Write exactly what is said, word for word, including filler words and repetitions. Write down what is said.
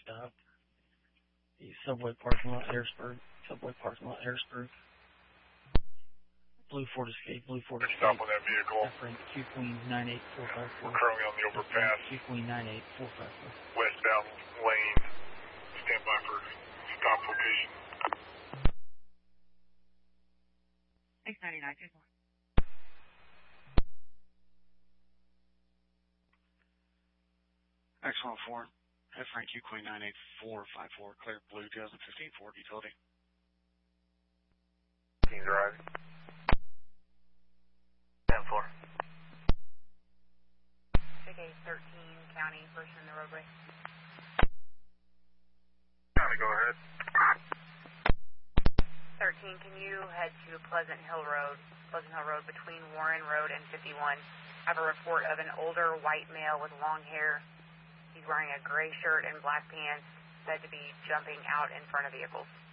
stop. The subway parking lot, Harrisburg. Subway parking lot, Harrisburg. Blue Ford Escape, Blue Ford Escape. Stop on that vehicle. Frank Q Queen nine eight four five four. We're currently on the overpass. Q Queen nine eight four five four. Westbound lane. Stand by for stop location. six ninety-nine, two four. Excellent four. F Frank Q Queen nine eight four five four. Clear Blue twenty fifteen Ford Utility. Team driving. ten four. Ticket thirteen, County, person in the roadway. County, go ahead. thirteen, can you head to Pleasant Hill Road, Pleasant Hill Road between Warren Road and fifty-one? I have a report of an older white male with long hair. He's wearing a gray shirt and black pants, said to be jumping out in front of vehicles.